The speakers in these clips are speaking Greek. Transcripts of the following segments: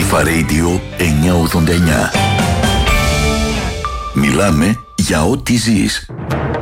Αλφα Radio 989. Μιλάμε για ό,τι ζεις.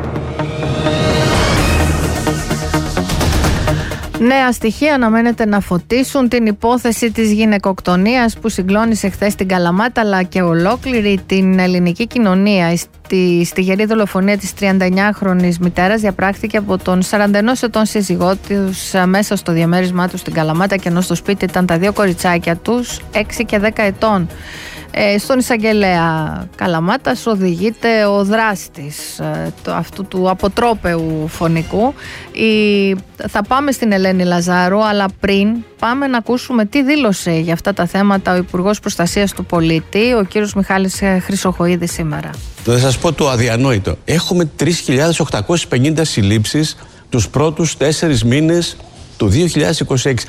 Νέα στοιχεία αναμένεται να φωτίσουν την υπόθεση της γυναικοκτονίας που συγκλώνησε χθες την Καλαμάτα, αλλά και ολόκληρη την ελληνική κοινωνία. Στη γερή δολοφονία της 39χρονης μητέρας διαπράχθηκε από τον 41 ετών σύζυγό τους μέσα στο διαμέρισμά τους στην Καλαμάτα, και ενώ στο σπίτι ήταν τα δύο κοριτσάκια τους, 6 και 10 ετών. Στον εισαγγελέα Καλαμάτας οδηγείται ο δράστης αυτού του αποτρόπαιου φωνικού. Θα πάμε στην Ελένη Λαζάρου, αλλά πριν πάμε να ακούσουμε τι δήλωσε για αυτά τα θέματα ο Υπουργός Προστασίας του Πολίτη, ο κύριος Μιχάλης Χρυσοχοΐδης, σήμερα. Θα σας πω το αδιανόητο. Έχουμε 3.850 συλλήψεις τους πρώτους 4 μήνες του 2026.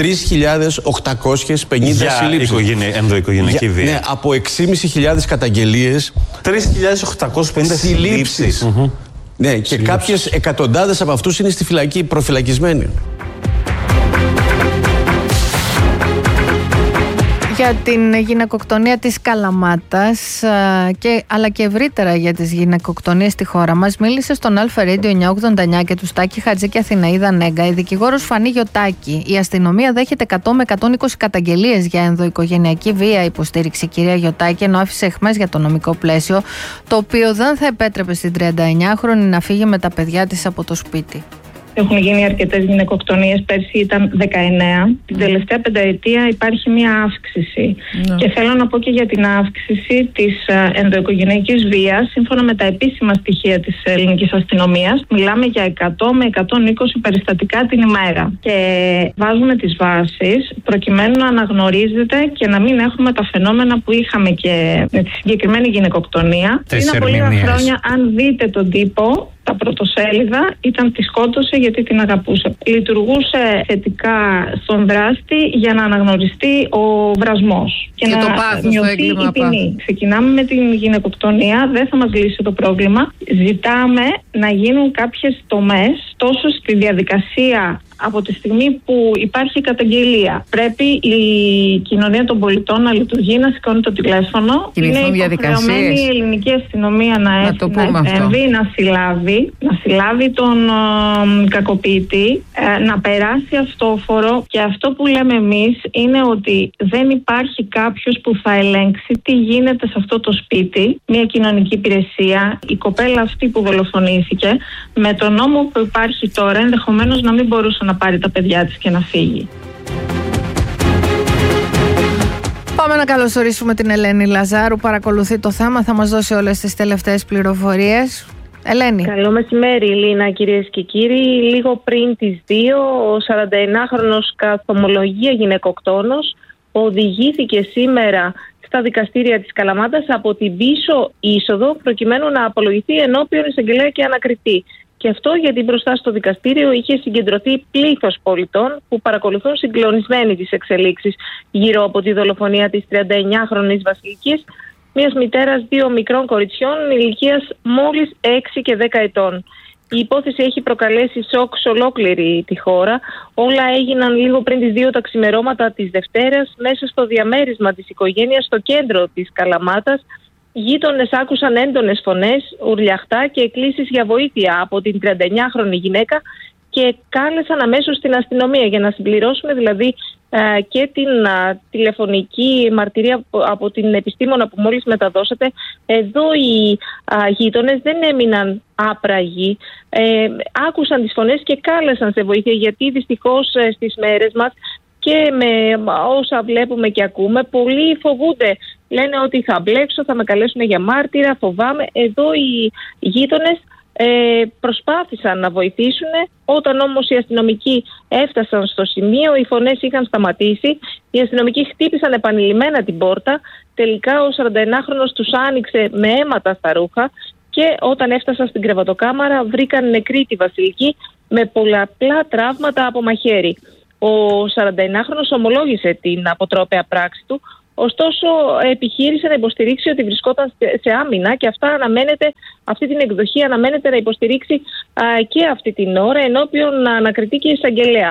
3.850 συλλήψεις. Ενδοοικογενειακή βία. Ναι, από 6.500 καταγγελίες. 3.850 συλλήψεις. Ναι, και κάποιες εκατοντάδες από αυτούς είναι στη φυλακή, προφυλακισμένοι. Για την γυναικοκτονία της Καλαμάτας, αλλά και ευρύτερα για τις γυναικοκτονίες στη χώρα μας, μίλησε στον Αλφα Radio 989 και του Στάκη Χατζή και Αθηναίδα Νέγκα η δικηγόρος Φανή Γιωτάκη. Η αστυνομία δέχεται 100 με 120 καταγγελίες για ενδοοικογενειακή βία, υποστήριξε η κυρία Γιωτάκη, ενώ άφησε αιχμές για το νομικό πλαίσιο, το οποίο δεν θα επέτρεπε στην 39χρονη να φύγει με τα παιδιά της από το σπίτι. Έχουν γίνει αρκετές γυναικοκτονίες, πέρσι ήταν 19. Την τελευταία πενταετία υπάρχει μια αύξηση. Και θέλω να πω και για την αύξηση της ενδοοικογενειακής βίας. Σύμφωνα με τα επίσημα στοιχεία της ελληνικής αστυνομίας, μιλάμε για 100 με 120 περιστατικά την ημέρα. Και βάζουμε τις βάσεις προκειμένου να αναγνωρίζεται και να μην έχουμε τα φαινόμενα που είχαμε και με τη συγκεκριμένη γυναικοκτονία. Πριν από λίγα χρόνια, αν δείτε τον τύπο, τα πρωτοσέλιδα ήταν τη σκότωσε γιατί την αγαπούσε. Λειτουργούσε θετικά στον δράστη για να αναγνωριστεί ο βρασμός και να μειωθεί η ποινή. Ξεκινάμε με την γυναικοκτονία, δεν θα μας λύσει το πρόβλημα. Ζητάμε να γίνουν κάποιες τομές τόσο στη διαδικασία. Από τη στιγμή που υπάρχει καταγγελία, πρέπει η κοινωνία των πολιτών να λειτουργεί, να σηκώνει το τηλέφωνο. Είναι υποχρεωμένη η ελληνική αστυνομία να επέμβει, να συλλάβει τον κακοποιητή, να περάσει αυτόφορο. Και αυτό που λέμε εμείς είναι ότι δεν υπάρχει κάποιος που θα ελέγξει τι γίνεται σε αυτό το σπίτι, μια κοινωνική υπηρεσία. Η κοπέλα αυτή που δολοφονήθηκε, με τον νόμο που υπάρχει τώρα, ενδεχομένως να μην μπορούσε να πάρει τα παιδιά της και να φύγει. Πάμε να καλωσορίσουμε την Ελένη Λαζάρου, παρακολουθεί το θέμα, θα μας δώσει όλες τις τελευταίες πληροφορίες. Ελένη. Καλό μεσημέρι, Λίνα, κυρίες και κύριοι. Λίγο πριν τις 2, ο 41χρονος καθομολογία γυναικοκτόνος οδηγήθηκε σήμερα στα δικαστήρια της Καλαμάτας από την πίσω είσοδο προκειμένου να απολογηθεί ενώπιον εισαγγελέα και ανακριτή. Και αυτό γιατί μπροστά στο δικαστήριο είχε συγκεντρωθεί πλήθος πολιτών που παρακολουθούν συγκλονισμένοι τις εξελίξεις γύρω από τη δολοφονία της 39χρονης Βασιλικής, μιας μητέρας 2 μικρών κοριτσιών ηλικίας μόλις 6 και 10 ετών. Η υπόθεση έχει προκαλέσει σοκ σε ολόκληρη τη χώρα. Όλα έγιναν λίγο πριν τις 2 τα ξημερώματα της Δευτέρας μέσα στο διαμέρισμα της οικογένειας στο κέντρο της Καλαμάτας. Γείτονες άκουσαν έντονες φωνές, ουρλιαχτά και εκκλήσεις για βοήθεια από την 39χρονη γυναίκα και κάλεσαν αμέσως την αστυνομία, για να συμπληρώσουμε δηλαδή και την τηλεφωνική μαρτυρία από την επιστήμονα που μόλις μεταδώσατε. Εδώ οι γείτονες δεν έμειναν άπραγοι, άκουσαν τις φωνές και κάλεσαν σε βοήθεια, γιατί δυστυχώς στις μέρες μας και με όσα βλέπουμε και ακούμε, πολλοί φοβούνται. Λένε ότι θα μπλέξω, θα με καλέσουν για μάρτυρα, φοβάμαι. Εδώ οι γείτονες προσπάθησαν να βοηθήσουν. Όταν όμως οι αστυνομικοί έφτασαν στο σημείο, οι φωνές είχαν σταματήσει. Οι αστυνομικοί χτύπησαν επανειλημμένα την πόρτα. Τελικά ο 41χρονος τους άνοιξε με αίματα στα ρούχα και όταν έφτασαν στην κρεβατοκάμαρα βρήκαν νεκρή τη Βασιλική με πολλαπλά τραύματα από μαχαίρι. Ο 41χρονος ομολόγησε την αποτρόπαια πράξη του, ωστόσο επιχείρησε να υποστηρίξει ότι βρισκόταν σε άμυνα και αυτή την εκδοχή αναμένεται να υποστηρίξει και αυτή την ώρα ενώπιον ανακριτή και εισαγγελέα.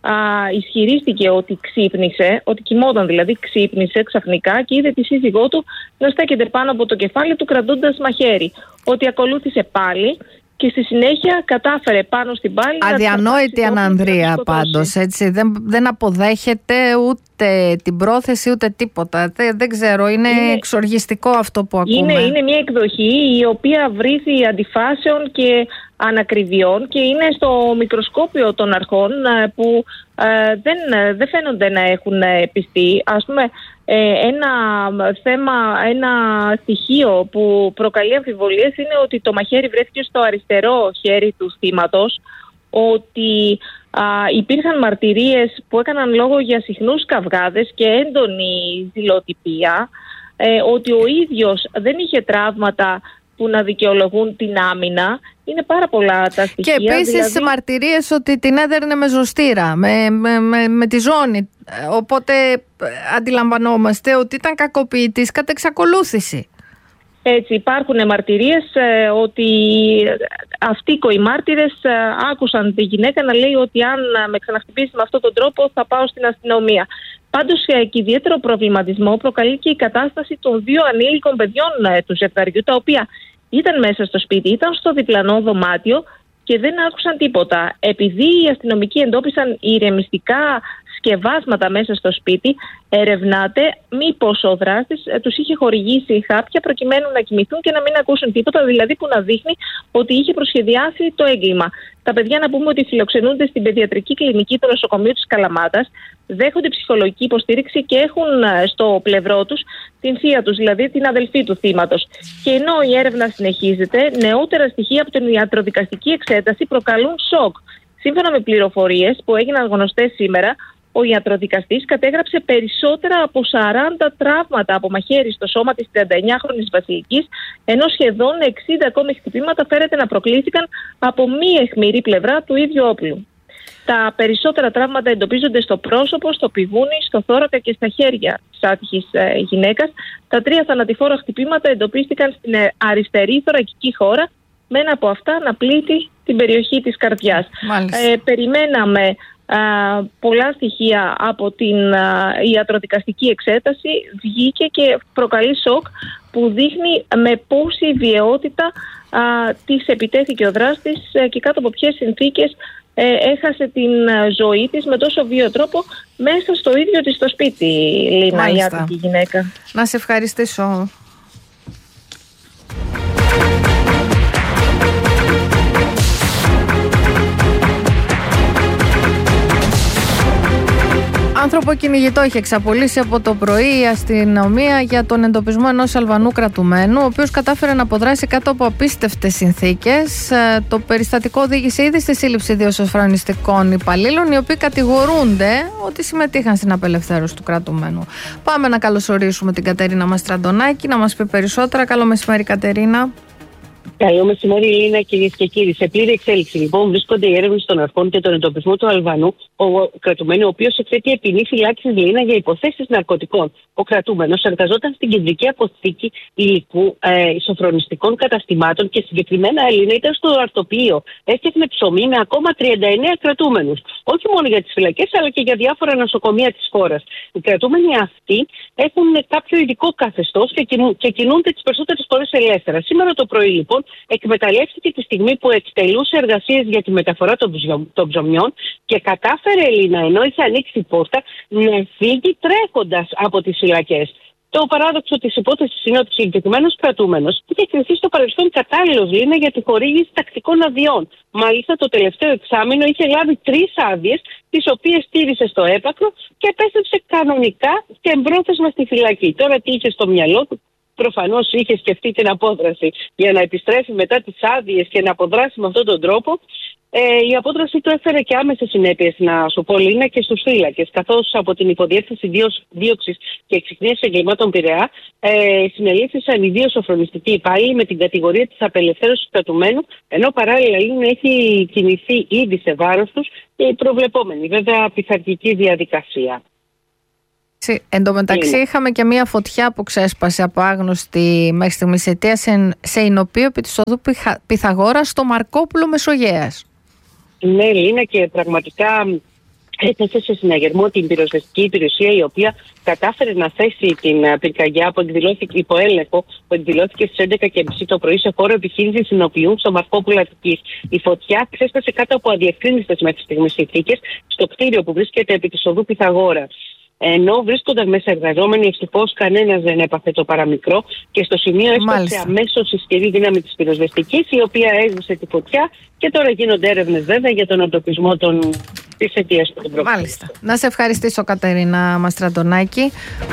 ισχυρίστηκε ότι ξύπνησε, ότι κοιμόταν δηλαδή, ξύπνησε ξαφνικά και είδε τη σύζυγό του να στέκεται πάνω από το κεφάλι του κρατώντας μαχαίρι. Ότι ακολούθησε πάλι και στη συνέχεια κατάφερε πάνω στην πάλη. Αδιανόητη ανανδρεία πάντως, έτσι. Δεν αποδέχεται ούτε την πρόθεση ούτε τίποτα. Δεν ξέρω, είναι εξοργιστικό αυτό που ακούμε. Είναι μια εκδοχή η οποία βρήθη αντιφάσεων και ανακριβιών και είναι στο μικροσκόπιο των αρχών που δεν φαίνονται να έχουν πιστεί. Ας πούμε, ένα στοιχείο που προκαλεί αμφιβολίες είναι ότι το μαχαίρι βρέθηκε στο αριστερό χέρι του θύματος, ότι υπήρχαν μαρτυρίες που έκαναν λόγο για συχνούς καυγάδες και έντονη ζηλοτυπία, ότι ο ίδιος δεν είχε τραύματα που να δικαιολογούν την άμυνα. Είναι πάρα πολλά τα στοιχεία. Και επίσης μαρτυρίες ότι την έδερνε με ζωστήρα, με τη ζώνη. Οπότε αντιλαμβανόμαστε ότι ήταν κακοποιητής κατ' εξακολούθηση. Έτσι, υπάρχουν μαρτυρίες ότι αυτοί οι μάρτυρες άκουσαν τη γυναίκα να λέει ότι αν με ξαναχτυπήσει με αυτόν τον τρόπο θα πάω στην αστυνομία. Πάντως και ιδιαίτερο προβληματισμό προκαλεί και η κατάσταση των δύο ανήλικων παιδιών του ζευγαριού, τα οποία ήταν μέσα στο σπίτι, ήταν στο διπλανό δωμάτιο και δεν άκουσαν τίποτα. Επειδή οι αστυνομικοί εντόπισαν ηρεμιστικά σκευάσματα μέσα στο σπίτι, ερευνάται μήπως ο δράστης τους είχε χορηγήσει χάπια προκειμένου να κοιμηθούν και να μην ακούσουν τίποτα, δηλαδή που να δείχνει ότι είχε προσχεδιάσει το έγκλημα. Τα παιδιά, να πούμε ότι φιλοξενούνται στην παιδιατρική κλινική του νοσοκομείου της Καλαμάτας, δέχονται ψυχολογική υποστήριξη και έχουν στο πλευρό τους την θεία τους, δηλαδή την αδελφή του θύματος. Και ενώ η έρευνα συνεχίζεται, νεότερα στοιχεία από την ιατροδικαστική εξέταση προκαλούν σοκ. Σύμφωνα με πληροφορίες που έγιναν γνωστές σήμερα, ο ιατροδικαστής κατέγραψε περισσότερα από 40 τραύματα από μαχαίρι στο σώμα της 39χρονης Βασιλικής, ενώ σχεδόν 60 ακόμη χτυπήματα φέρεται να προκλήθηκαν από μη αιχμηρή πλευρά του ίδιου όπλου. Τα περισσότερα τραύματα εντοπίζονται στο πρόσωπο, στο πηγούνι, στο θώρακα και στα χέρια της άτυχης γυναίκας. Τα 3 θανατηφόρα χτυπήματα εντοπίστηκαν στην αριστερή θωρακική χώρα, με ένα από αυτά να πλήττει την περιοχή της καρδιάς. Περιμέναμε πολλά στοιχεία από την ιατροδικαστική εξέταση, βγήκε και προκαλεί σοκ που δείχνει με πόση βιαιότητα της επιτέθηκε ο δράστης και κάτω από ποιες συνθήκες έχασε την ζωή της με τόσο βίαιο τρόπο μέσα στο ίδιο της το σπίτι, Λίνα, η άτυχη γυναίκα. Να σε ευχαριστήσω. Άνθρωπο κυνηγητό είχε εξαπολύσει από το πρωί η αστυνομία για τον εντοπισμό ενός Αλβανού κρατουμένου, ο οποίος κατάφερε να αποδράσει κάτω από απίστευτες συνθήκες. Το περιστατικό οδήγησε ήδη στη σύλληψη 2 σοφρονιστικών υπαλλήλων, οι οποίοι κατηγορούνται ότι συμμετείχαν στην απελευθέρωση του κρατουμένου. Πάμε να καλωσορίσουμε την Κατερίνα Μαστραντονάκη να μας πει περισσότερα. Καλό μεσημέρι, Κατερίνα. Καλό μεσημέρι, Λίνα, κυρίες και κύριοι. Σε πλήρη εξέλιξη, λοιπόν, βρίσκονται οι έρευνες των αρχών και τον εντοπισμό του Αλβανού, ο κρατουμένου, ο οποίος εξαιτία ποινή φυλάκισης, Λίνα, για υποθέσεις ναρκωτικών. Ο κρατούμενος εργαζόταν στην κεντρική αποθήκη υλικού σοφρονιστικών καταστημάτων και συγκεκριμένα, Λίνα, ήταν στο αρτοποιείο. Έφτιαχνε ψωμί με ακόμα 39 κρατούμενους. Όχι μόνο για τις φυλακές, αλλά και για διάφορα νοσοκομεία της χώρας. Οι κρατούμενοι αυτοί έχουν κάποιο ειδικό καθεστώς και κινούνται τις περισσότερες φορές ελεύθερα. Σήμερα το πρωί, λοιπόν, εκμεταλλεύτηκε τη στιγμή που εκτελούσε εργασίες για τη μεταφορά των ψωμιών και κατάφερε, Ελίνα, ενώ είχε ανοίξει την πόρτα, να φύγει τρέχοντας από τις φυλακές. Το παράδοξο της υπόθεσης είναι ότι ο συγκεκριμένος κρατούμενος είχε κριθεί στο παρελθόν κατάλληλος, Λίνα, για τη χορήγηση τακτικών αδειών. Μάλιστα, το τελευταίο εξάμηνο είχε λάβει 3 άδειες, τις οποίες τήρησε στο έπακρο και επέστρεψε κανονικά και εμπρόθεσμα στη φυλακή. Τώρα τι είχε στο μυαλό του? Προφανώς είχε σκεφτεί την απόδραση για να επιστρέφει μετά τις άδειες και να αποδράσει με αυτόν τον τρόπο. Η απόδραση του έφερε και άμεσες συνέπειες, να σου πω, Λίνα, και στους φύλακες, καθώς από την Υποδιεύθυνση Δίωξης και Εξυχνίασης Εγκλημάτων Πειραιά συνελήφθησαν οι 2 σοφρονιστικοί υπάλληλοι με την κατηγορία της απελευθέρωσης του κρατουμένου, ενώ παράλληλα, Λίνα, έχει κινηθεί ήδη σε βάρος τους και η προβλεπόμενη, βέβαια, πειθαρχική διαδικασία. Εν τω μεταξύ, είχαμε και μία φωτιά που ξέσπασε από άγνωστη μέχρι στιγμής αιτία σε εινοπείο επί της οδού Πυθαγόρα στο Μαρκόπουλο Μεσογέας. Ναι, Λίνα, και πραγματικά έθεσε σε συναγερμό την πυροσβεστική υπηρεσία, η οποία κατάφερε να θέσει την πυρκαγιά που εκδηλώθηκε υπό έλεγχο, που εκδηλώθηκε στις 11:30 το πρωί σε χώρο επιχείρησης Συνοποιού στο Μαρκόπουλο Αττικής. Η φωτιά ξέσπασε κάτω από αδιευκρίνιστες μέχρι στιγμής συνθήκες στο κτίριο που βρίσκεται επί της οδού Πυθαγόρα. Ενώ βρίσκονταν μέσα εργαζόμενοι, ευτυχώς κανένας δεν έπαθε το παραμικρό και στο σημείο έσπασε αμέσως ισχυρή δύναμη της πυροσβεστικής, η οποία έσβησε τη φωτιά και τώρα γίνονται έρευνες βέβαια για τον εντοπισμό της αιτίας που την προκάλεσε. Μάλιστα. Να σε ευχαριστήσω, Κατερίνα Μαστραντονάκη.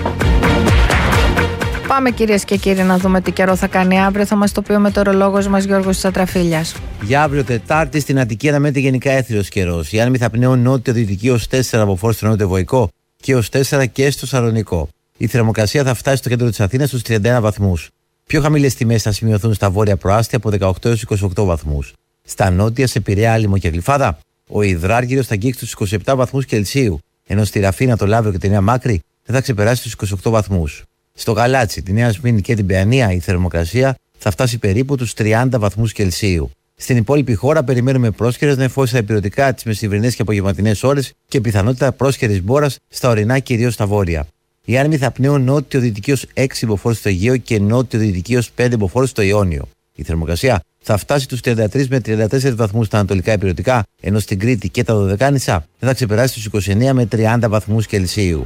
Πάμε, κυρίες και κύριοι, να δούμε τι καιρό θα κάνει αύριο. Θα μας το πει ο μετεωρολόγος μας Γιώργος Τσατραφίλιας. Για αύριο Τετάρτη στην Αττική αναμένεται γενικά έθριος καιρός. Οι άνεμοι θα πνέουν νότιο-δυτική ως 4 από φόρ στο νότιο-βορικό και ως 4 και στο Σαλονικό. Η θερμοκρασία θα φτάσει στο κέντρο της Αθήνας στους 31 βαθμούς. Πιο χαμηλές τιμές θα σημειωθούν στα βόρεια προάστια από 18 έως 28 βαθμούς. Στα νότια, σε Πειραιά, Άλυμο και Γλυφάδα, ο υδράργυρος θα αγγίξει τους 27 βαθμούς Κελσίου, ενώ στη Ραφίνα, το Λαύριο και τη Νέα Μάκρη δεν θα ξεπεράσει τους 28 βαθμούς. Στο Γαλάτσι, τη Νέα Σμήνη και την Παιανία, η θερμοκρασία θα φτάσει περίπου τους 30 βαθμούς Κελσίου. Στην υπόλοιπη χώρα περιμένουμε πρόσχερες νεφώσεις στα υπηρετικά τις μεσημβρινές και απογευματινές ώρες και πιθανότητα πρόσχερης μπόρας στα ορεινά, κυρίως στα βόρεια. Οι άνεμοι θα πνέουν νότιο-δυτική ως 6 μποφόρ στο Αιγαίο και νότιο-δυτική ως 5 μποφόρ στο Ιόνιο. Η θερμοκρασία θα φτάσει τους 33 με 34 βαθμούς στα ανατολικά υπηρετικά, ενώ στην Κρήτη και τα Δωδεκάνησα δεν θα ξεπεράσει τους 29 με 30 βαθμούς Κελσίου.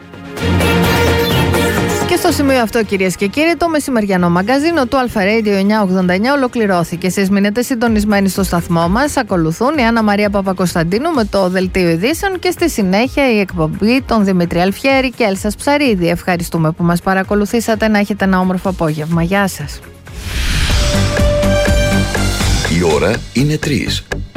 Και στο σημείο αυτό, κυρίες και κύριοι, το μεσημεριανό μαγκαζίνο του Αλφα Radio 989 ολοκληρώθηκε. Εσείς μείνετε συντονισμένοι στο σταθμό μας. Ακολουθούν η Άννα Μαρία Παπακοσταντίνου με το Δελτίο Ειδήσεων και στη συνέχεια η εκπομπή των Δημήτρη Αλφιέρη και Έλσας Ψαρίδη. Ευχαριστούμε που μας παρακολουθήσατε. Να έχετε ένα όμορφο απόγευμα. Γεια σας. Η ώρα είναι 3.